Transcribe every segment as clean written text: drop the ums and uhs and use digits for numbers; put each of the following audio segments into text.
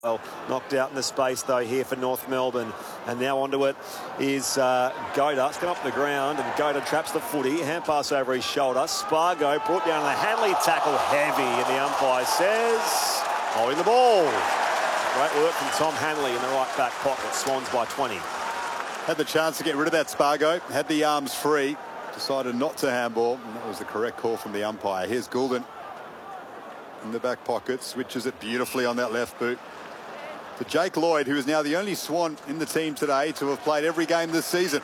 Well, knocked out in the space, though, here for North Melbourne. And now onto it is Goda. It's come up the ground, and Goda traps the footy. Hand pass over his shoulder. Spargo brought down the Hanley tackle heavy, and the umpire says, holding the ball. Great work from Tom Hanley in the right back pocket. Swans by 20. Had the chance to get rid of that, Spargo. Had the arms free. Decided not to handball, and that was the correct call from the umpire. Here's Goulden in the back pocket. Switches it beautifully on that left boot to Jake Lloyd, who is now the only Swan in the team today to have played every game this season.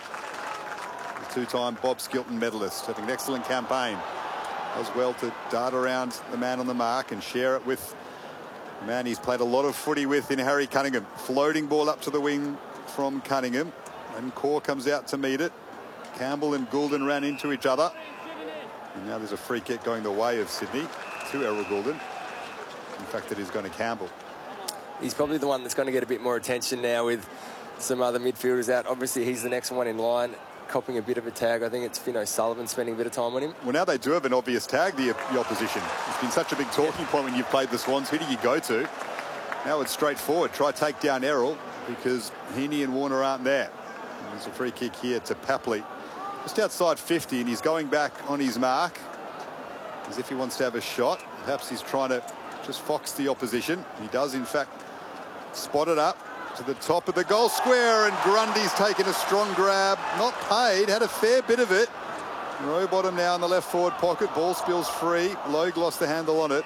The two-time Bob Skilton medalist, having an excellent campaign. Does well to dart around the man on the mark and share it with the man he's played a lot of footy with in Harry Cunningham. Floating ball up to the wing from Cunningham, and Core comes out to meet it. Campbell and Goulden ran into each other, and now there's a free kick going the way of Sydney to Errol Goulden. In fact, it is going to Campbell. He's probably the one that's going to get a bit more attention now with some other midfielders out. Obviously, he's the next one in line, copping a bit of a tag. I think it's Finn O'Sullivan spending a bit of time on him. Well, now they do have an obvious tag, the opposition. It's been such a big talking point when you've played the Swans. Who do you go to? Now it's straightforward. Try take down Errol, because Heaney and Warner aren't there. And there's a free kick here to Papley. Just outside 50, and he's going back on his mark as if he wants to have a shot. Perhaps he's trying to just fox the opposition. He does, in fact, spot it up to the top of the goal square, and Grundy's taken a strong grab. Not paid, had a fair bit of it. Rowbottom now in the left forward pocket. Ball spills free. Logue lost the handle on it.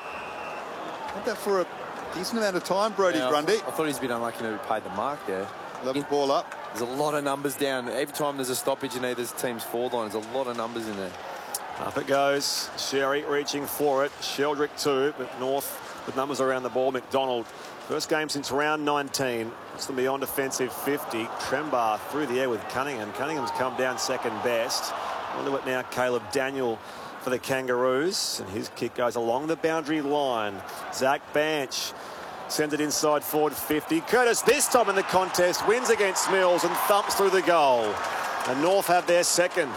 Had that for a decent amount of time, Brodie Grundy. I thought he's been unlucky to be paid the mark there. Level ball up. There's a lot of numbers down. Every time there's a stoppage in either team's forward line, there's a lot of numbers in there. Up it goes. Sherry reaching for it. Sheldrick too, but North with numbers around the ball. McDonald, first game since round 19. It's the beyond offensive 50. Trembar through the air with Cunningham. Cunningham's come down second best. Onto it now, Caleb Daniel for the Kangaroos. And his kick goes along the boundary line. Zach Banch sends it inside forward 50. Curtis, this time in the contest, wins against Mills and thumps through the goal. And North have their second.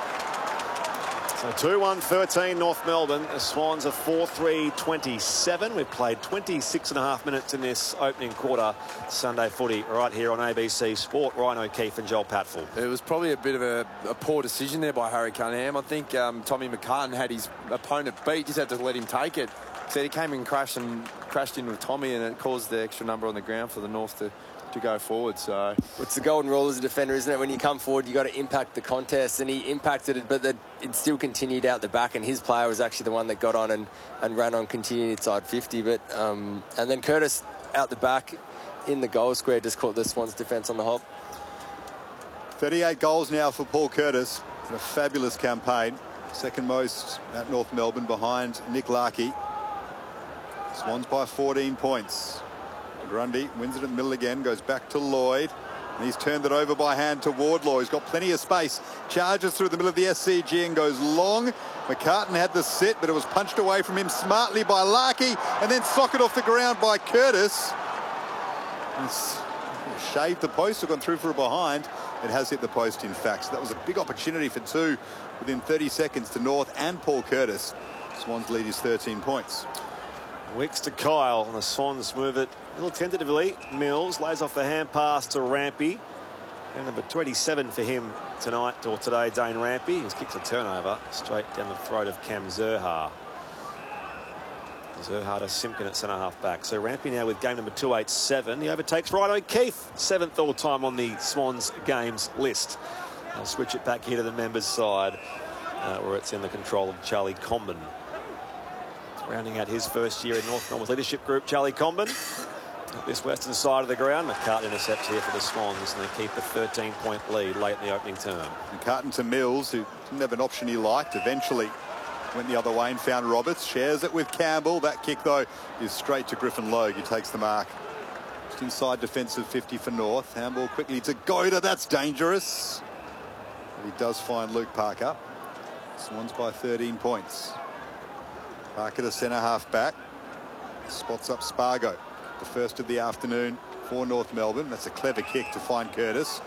So 2-1-13 North Melbourne. The Swans are 4-3-27. We've played 26.5 minutes in this opening quarter. Sunday footy right here on ABC Sport. Ryan O'Keefe and Joel Patfull. It was probably a bit of a poor decision there by Harry Cunningham. I think Tommy McCartan had his opponent beat, just had to let him take it. So he came and crashed in with Tommy, and it caused the extra number on the ground for the North to go forward. So it's the golden rule as a defender, isn't it? When you come forward, you got to impact the contest, and he impacted it, but it still continued out the back, and his player was actually the one that got on and ran on, continuing inside 50. But and then Curtis out the back in the goal square just caught the Swans defence on the hop. 38 goals now for Paul Curtis. A fabulous campaign. Second most at North Melbourne, behind Nick Larkey. Swans by 14 points. Grundy wins it in the middle again, goes back to Lloyd, and he's turned it over by hand to Wardlaw. He's got plenty of space, charges through the middle of the SCG and goes long. McCartan had the sit, but it was punched away from him smartly by Larkey, and then socket off the ground by Curtis. It's shaved the post, or gone through for a behind. It has hit the post, in fact. So that was a big opportunity for two within 30 seconds to North and Paul Curtis. Swans lead is 13 points. Wicks to Kyle, and the Swans move it a little tentatively. Mills lays off the hand pass to Rampy. And number 27 for him tonight, or today, Dane Rampy. He kicks a turnover straight down the throat of Cam Zurhaar. Zurhaar to Simpkin at centre-half back. So Rampy now with game number 287. He overtakes Ryan O'Keefe, 7th all-time on the Swans games list. I'll switch it back here to the members' side, where it's in the control of Charlie Comben. Rounding out his first year in North Melbourne's leadership group, Charlie Comben. At this western side of the ground, McCartan intercepts here for the Swans, and they keep a 13-point lead late in the opening term. McCartan to Mills, who didn't have an option he liked. Eventually went the other way and found Roberts. Shares it with Campbell. That kick, though, is straight to Griffin Logue. He takes the mark. Just inside defensive 50 for North. Handball quickly to Goda. That's dangerous. But he does find Luke Parker. Swans by 13 points. Parker to centre-half back. Spots up Spargo. The first of the afternoon for North Melbourne. That's a clever kick to find Curtis.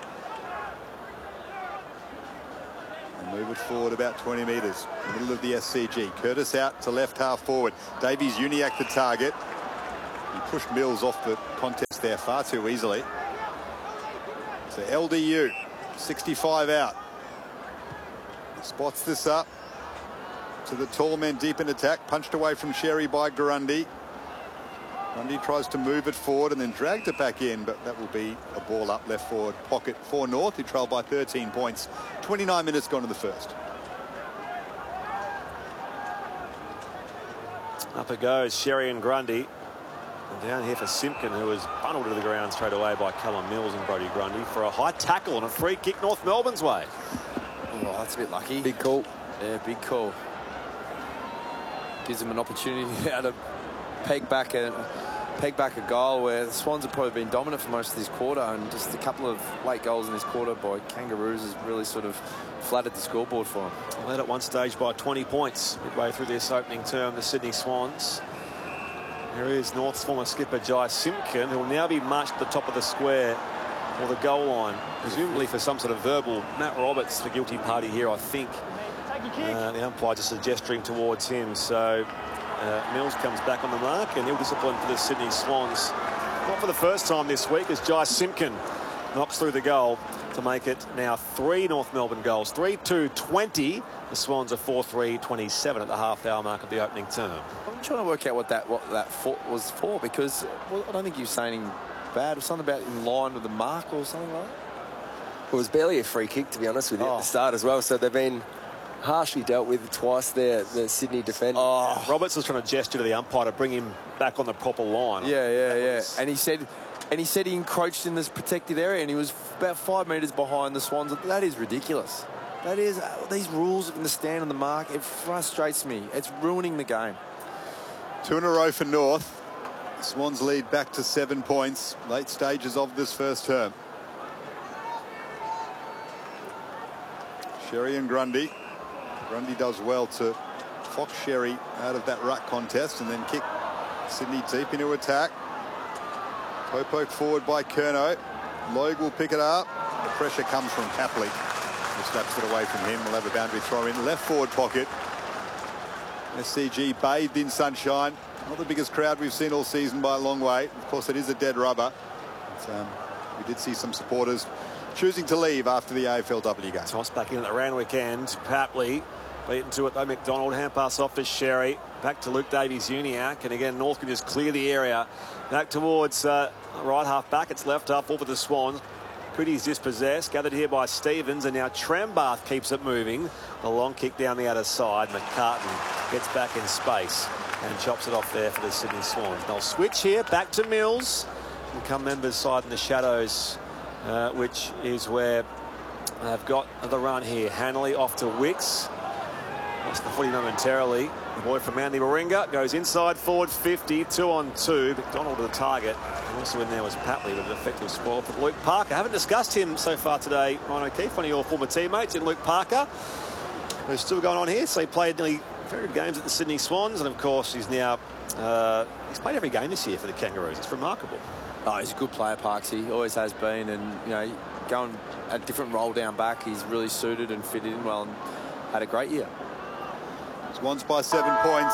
And move it forward about 20 metres. Middle of the SCG. Curtis out to left half forward. Davies Uniacke the target. He pushed Mills off the contest there far too easily. So LDU, 65 out. Spots this up to the tall men deep in attack. Punched away from Sherry by Grundy. Grundy tries to move it forward and then dragged it back in, but that will be a ball up left forward pocket for North, who trail by 13 points. 29 minutes gone in the first. Up it goes, Sherry and Grundy. And down here for Simpkin, who was bundled to the ground straight away by Callum Mills and Brodie Grundy for a high tackle and a free kick North Melbourne's way. Oh, that's a bit lucky. Big call. Yeah, big call. Gives them an opportunity now to peg back a goal where the Swans have probably been dominant for most of this quarter, and just a couple of late goals in this quarter by Kangaroos has really sort of flattered the scoreboard for them. Led at one stage by 20 points midway through this opening term, the Sydney Swans. Here is North's former skipper Jai Simpkin, who will now be marched to the top of the square or the goal line, presumably for some sort of verbal. Matt Roberts, the guilty party here, I think. The umpire just gesturing towards him. So Mills comes back on the mark, and ill discipline for the Sydney Swans. Not for the first time this week, as Jai Simpkin knocks through the goal to make it now 3 North Melbourne goals. 3-2-20. The Swans are 4-3-27 at the half-hour mark of the opening term. I'm trying to work out what that was for, because I don't think he was saying anything bad. It was something about in line with the mark or something like that. It was barely a free kick, to be honest with you, at the start as well. So they've been harshly dealt with twice there, the Sydney defender. Roberts was trying to gesture to the umpire to bring him back on the proper line. Yeah. And he said he encroached in this protected area, and he was about 5 metres behind the Swans. That is ridiculous. That is, these rules in the stand on the mark, it frustrates me. It's ruining the game. 2 in a row for North. The Swans lead back to 7 points. Late stages of this first term. Sherry and Grundy. Grundy does well to fox Sherry out of that ruck contest and then kick Sydney deep into attack. Toe poke forward by Curnow. Logue will pick it up. The pressure comes from Capley, who slaps it away from him. We'll have a boundary throw in left forward pocket. SCG bathed in sunshine. Not the biggest crowd we've seen all season by a long way. Of course, it is a dead rubber. But, we did see some supporters choosing to leave after the AFLW game. Toss back in at the Randwick end. Papley beaten to it though. McDonald, hand pass off to Sherry. Back to Luke Davies-Uniacke. And again, North can just clear the area. Back towards right half back. It's left up over the Swans. Cootie's dispossessed. Gathered here by Stevens. And now Trembath keeps it moving. A long kick down the other side. McCartan gets back in space and chops it off there for the Sydney Swans. They'll switch here back to Mills. And come members side in the shadows, which is where they've got the run here. Hanley off to Wicks. Lost the footy momentarily. The boy from Manly Warringah goes inside forward 50, 2-on-2. McDonald to the target. And also in there was Papley with an effective spoil for Luke Parker. Haven't discussed him so far today, Ryan O'Keefe, one of your former teammates in Luke Parker, who's still going on here. So he played nearly 300 games at the Sydney Swans, and of course he's now he's played every game this year for the Kangaroos. It's remarkable. Oh, he's a good player, Parksy. He always has been, and you know, going a different role down back, he's really suited and fitted in well and had a great year. Swans by 7 points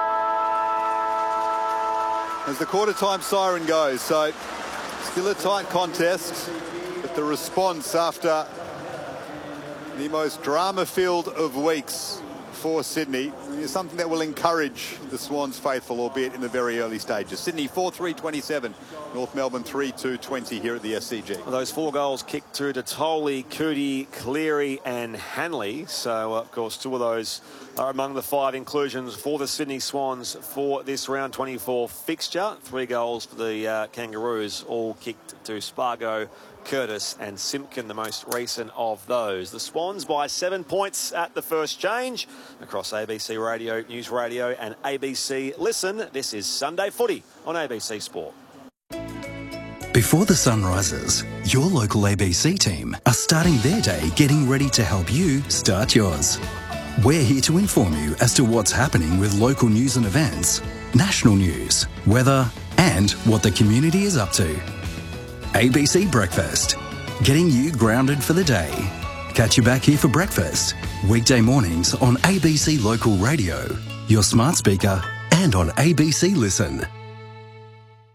as the quarter time siren goes. So still a tight contest, but the response after the most drama-filled of weeks for Sydney is something that will encourage the Swans faithful, albeit in the very early stages. Sydney 4-3-27, North Melbourne 3-2-20 here at the SCG. Well, those 4 goals kicked through to Tolley, Cootie, Cleary and Hanley. So, of course, 2 of those are among the 5 inclusions for the Sydney Swans for this round 24 fixture. 3 goals for the Kangaroos, all kicked to Spargo, Curtis and Simpkin, the most recent of those. The Swans by 7 points at the first change across ABC Radio, News Radio and ABC Listen. This is Sunday Footy on ABC Sport. Before the sun rises, your local ABC team are starting their day getting ready to help you start yours. We're here to inform you as to what's happening with local news and events, national news, weather and what the community is up to. ABC Breakfast, getting you grounded for the day. Catch you back here for breakfast, weekday mornings on ABC Local Radio, your smart speaker and on ABC Listen.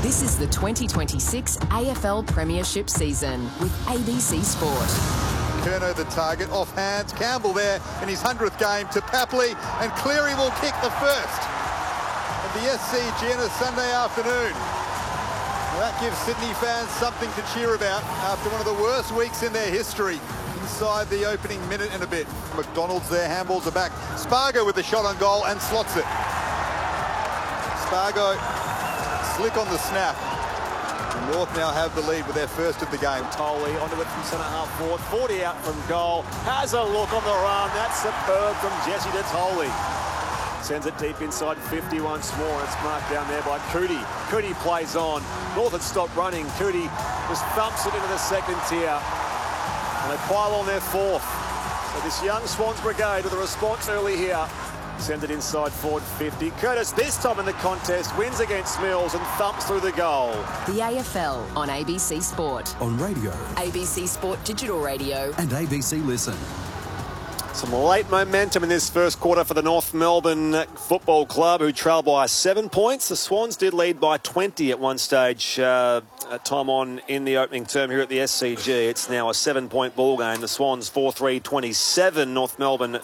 This is the 2026 AFL Premiership season with ABC Sport. Curnow the target, off hands. Campbell there in his 100th game to Papley, and Cleary will kick the first of the SCG on a Sunday afternoon. Well, that gives Sydney fans something to cheer about after one of the worst weeks in their history inside the opening minute and a bit. McDonald's there, handballs are back. Spargo with the shot on goal and slots it. Spargo slick on the snap. North now have the lead with their first of the game. Tolley onto it from centre half forward. 40 out from goal. Has a look on the run. That's superb from Jesse de Tolley. Sends it deep inside 50 once more. It's marked down there by Cootie. Cootie plays on. North had stopped running. Cootie just thumps it into the second tier. And they pile on their fourth. So this young Swans brigade with a response early here. Sends it inside forward 50. Curtis, this time in the contest, wins against Mills and thumps through the goal. The AFL on ABC Sport. On radio ABC Sport Digital Radio. and ABC Listen. Some late momentum in this first quarter for the North Melbourne Football Club, who trailed by 7 points. The Swans did lead by 20 at one stage, time on in the opening term here at the SCG. It's now a 7-point ball game. The Swans 4-3-27, North Melbourne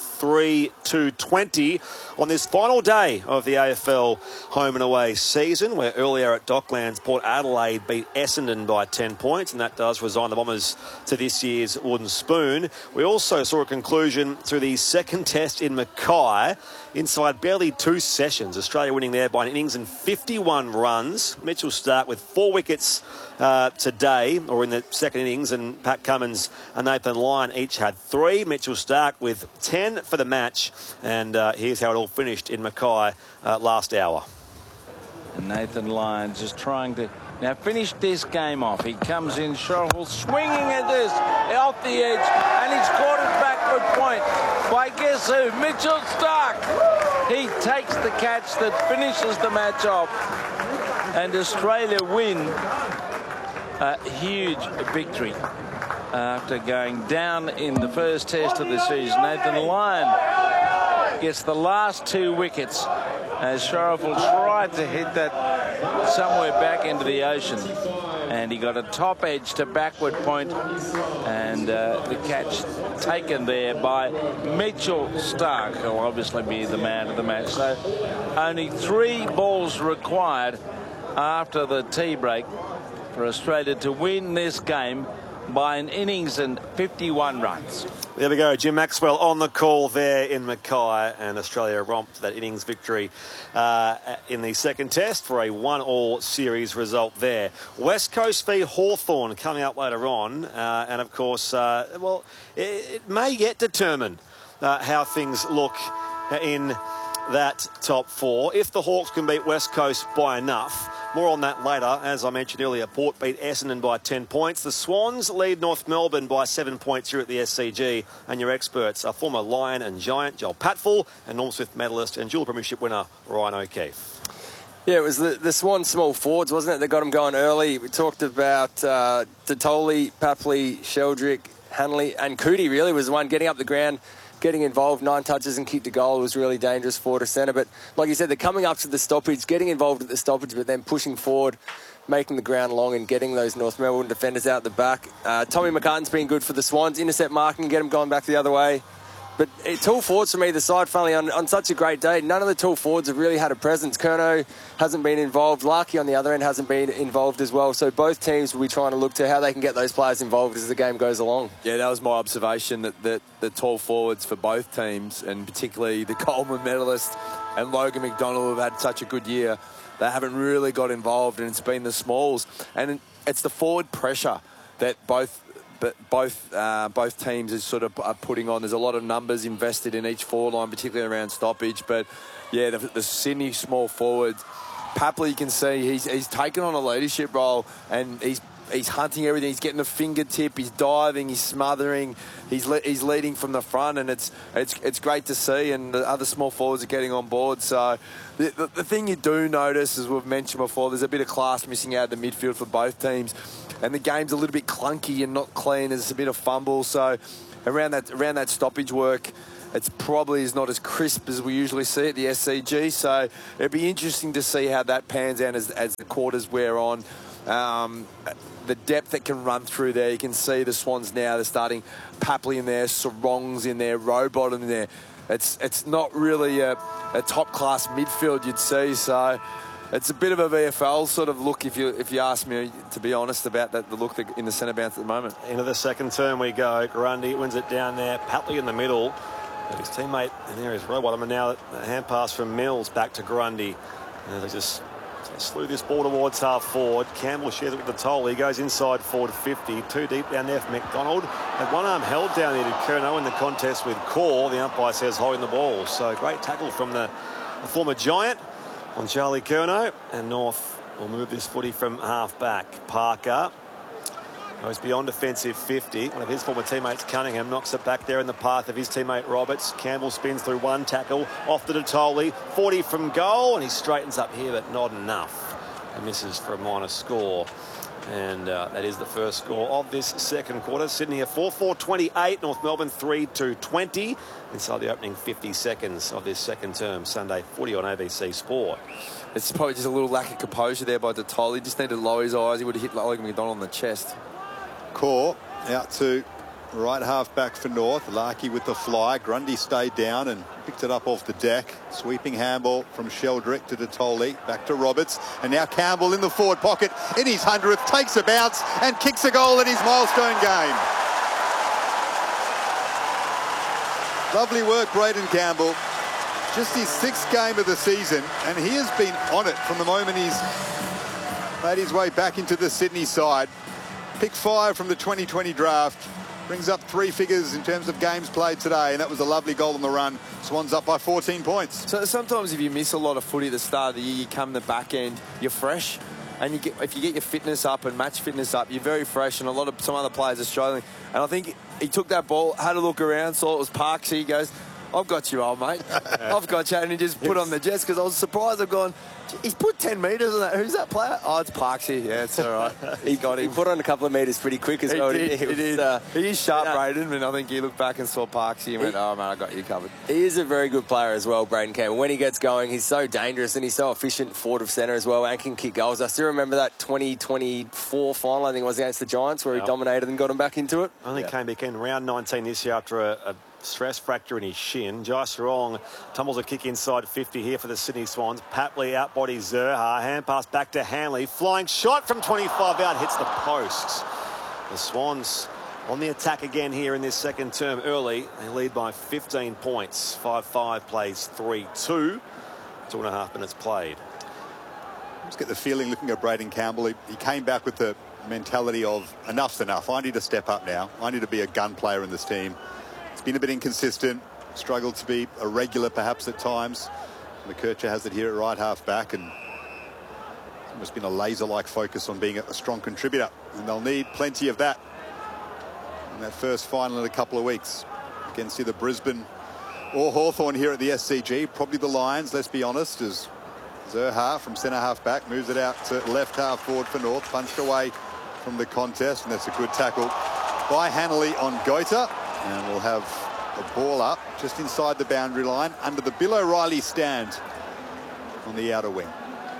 3-2-20 on this final day of the AFL home and away season, where earlier at Docklands, Port Adelaide beat Essendon by 10 points, and that does resign the Bombers to this year's Wooden Spoon. We also saw a conclusion through the second test in Mackay inside barely 2 sessions. Australia winning there by an innings and 51 runs. Mitchell Starc with 4 wickets today, or in the second innings, and Pat Cummins and Nathan Lyon each had 3. Mitchell Starc with 10 for the match, and here's how it all finished in Mackay last hour. And Nathan Lyon just trying to now finish this game off. He comes in, Sherrill swinging at this off the edge, and he's caught it backward point by guess who? Mitchell Starc. He takes the catch that finishes the match off, and Australia win a huge victory after going down in the first test of the season. Nathan Lyon gets the last 2 wickets as Sharaful tried to hit that somewhere back into the ocean, and he got a top edge to backward point, and the catch taken there by Mitchell Starc, who'll obviously be the man of the match. So only 3 balls required after the tea break for Australia to win this game by an innings and 51 runs. There we go, Jim Maxwell on the call there in Mackay, and Australia romped that innings victory in the second test for a 1-all series result there. West Coast v Hawthorn coming up later on, and of course, well, it may yet determine how things look in that top 4 if the Hawks can beat West Coast by enough. More on that later. As I mentioned earlier, Port beat Essendon by 10 points. The Swans lead North Melbourne by 7 points here at the SCG. And your experts are former Lion and Giant Joel Patfull and Norm Smith medalist and dual premiership winner Ryan O'Keefe. Yeah, it was the Swan small forwards, wasn't it, that got them going early. We talked about de Tolley, Papley, Sheldrick, Hanley, and Cootie really was the one getting up the ground, getting involved. 9 touches and kicked a goal was really dangerous forward to centre. But like you said, they're coming up to the stoppage, getting involved at the stoppage, but then pushing forward, making the ground long and getting those North Melbourne defenders out the back. Tommy McCartan's been good for the Swans. Intercept marking, get them going back the other way. But tall forwards for me, the side, funnily, on such a great day, none of the tall forwards have really had a presence. Curnow hasn't been involved. Larkey, on the other end, hasn't been involved as well. So both teams will be trying to look to how they can get those players involved as the game goes along. Yeah, that was my observation, that the tall forwards for both teams, and particularly the Coleman medalist and Logan McDonald, have had such a good year. They haven't really got involved, and it's been the smalls. And it's the forward pressure that both teams is sort of putting on. There's a lot of numbers invested in each forward line, particularly around stoppage. But yeah, the Sydney small forwards, Papley, you can see he's taken on a leadership role, and he's hunting everything. He's getting the fingertip. He's diving. He's smothering. He's leading from the front, and it's great to see. And the other small forwards are getting on board. So the thing you do notice, as we've mentioned before, there's a bit of class missing out of the midfield for both teams. And the game's a little bit clunky and not clean. There's a bit of fumble. So around that stoppage work, It's probably is not as crisp as we usually see at the SCG. So it'd be interesting to see how that pans out as the quarters wear on. The depth that can run through there. You can see the Swans now. They're starting Papley in there, Sarong's in there, Rowbottom in there. It's not really a top-class midfield you'd see. So it's a bit of a VFL sort of look if you ask me, to be honest, about the look in the centre bounce at the moment. Into the second term we go. Grundy wins it down there. Papley in the middle. His teammate, and there is Rowbottom, and now a hand pass from Mills back to Grundy. And they just slew this ball towards half forward. Campbell shares it with the Toll. He goes inside forward 50. Too deep down there for McDonald. Had one arm held down there to Curnow in the contest with Core. The umpire says holding the ball. So great tackle from the former Giant on Charlie Curnow. And North will move this footy from half back. Parker goes beyond defensive 50. One of his former teammates, Cunningham, knocks it back there in the path of his teammate Roberts. Campbell spins through one tackle, off to Toley. 40 from goal, and he straightens up here, but not enough. And misses for a minor score. And that is the first score of this second quarter. Sydney a 4-4-28, North Melbourne 3-2-20. Inside the opening 50 seconds of this second term. Sunday footy on ABC Sport. It's probably just a little lack of composure there by Toley. He just needed to lower his eyes. He would have hit Logan McDonald on the chest. Core out to right half back for North. Larkey with the fly. Grundy stayed down and picked it up off the deck. Sweeping handball from Sheldrick to Toley. Back to Roberts. And now Campbell in the forward pocket in his 100th. Takes a bounce and kicks a goal in his milestone game. Lovely work, Braden Campbell. Just his 6th game of the season, and he has been on it from the moment he's made his way back into the Sydney side. Pick 5 from the 2020 draft. Brings up 3 figures in terms of games played today, and that was a lovely goal on the run. Swans up by 14 points. So sometimes if you miss a lot of footy at the start of the year, you come the back end, you're fresh. And if you get your fitness up and match fitness up, you're very fresh, and some other players are struggling. And I think he took that ball, had a look around, saw it was Parks. He goes, I've got you, old mate. I've got you. And he just put on the jets because I was surprised. I've gone, he's put 10 metres on that. Who's that player? Oh, it's Parksy. Yeah, it's all right. He put on a couple of metres pretty quick as well. He is sharp, Braden, and I think he looked back and saw Parksy and went, oh, man, I got you covered. He is a very good player as well, Braden Campbell. When he gets going, he's so dangerous and he's so efficient forward of centre as well and can kick goals. I still remember that 2024 final, I think it was against the Giants, where he dominated and got him back into it. Only came back in round 19 this year after a stress fracture in his shin. Jai Sarong tumbles a kick inside 50 here for the Sydney Swans. Papley outbodies Zerha. Hand pass back to Hanley. Flying shot from 25 out. Hits the posts. The Swans on the attack again here in this second term early. They lead by 15 points. 5-5 plays 3-2. 2.5 minutes played. Just get the feeling looking at Braden Campbell. He came back with the mentality of enough's enough. I need to step up now. I need to be a gun player in this team. It's been a bit inconsistent, struggled to be a regular perhaps at times. McKercher has it here at right half back, and it's almost been a laser-like focus on being a strong contributor, and they'll need plenty of that in that first final in a couple of weeks against either Brisbane or Hawthorn here at the SCG. Probably the Lions, let's be honest, as Zerha from centre half back moves it out to left half forward for North, punched away from the contest, and that's a good tackle by Hanley on Gota. And we'll have a ball up just inside the boundary line under the Bill O'Reilly stand on the outer wing.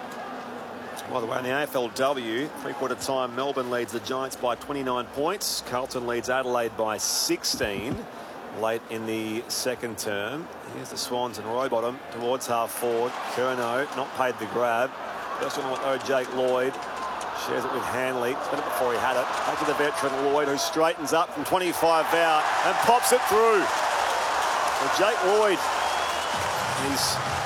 By the way, in the AFLW, 3/4 time, Melbourne leads the Giants by 29 points. Carlton leads Adelaide by 16 late in the second term. Here's the Swans and Rowbottom towards half forward. Curnow not paid the grab. First one with Jake Lloyd. Shares it with Hanley. Spent it before he had it. Back to the veteran Lloyd, who straightens up from 25 out and pops it through. So Jake Lloyd, his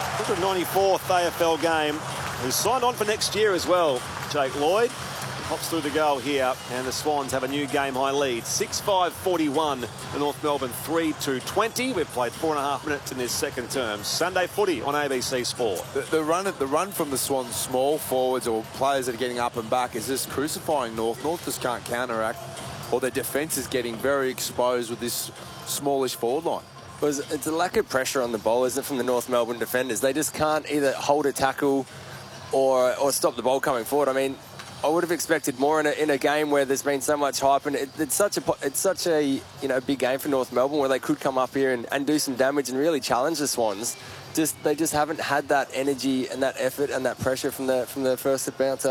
194th AFL game, who's signed on for next year as well. Jake Lloyd pops through the goal here, and the Swans have a new game-high lead. 6-5-41. The North Melbourne 3-2-20. We've played 4.5 minutes in this second term. Sunday footy on ABC Sport. The run from the Swans small forwards or players that are getting up and back is just crucifying North. North just can't counteract, or their defence is getting very exposed with this smallish forward line. It's a lack of pressure on the ball, isn't it, from the North Melbourne defenders? They just can't either hold a tackle or stop the ball coming forward. I mean, I would have expected more in a game where there's been so much hype, and it's such a big game for North Melbourne where they could come up here and do some damage and really challenge the Swans. They just haven't had that energy and that effort and that pressure from the first bounce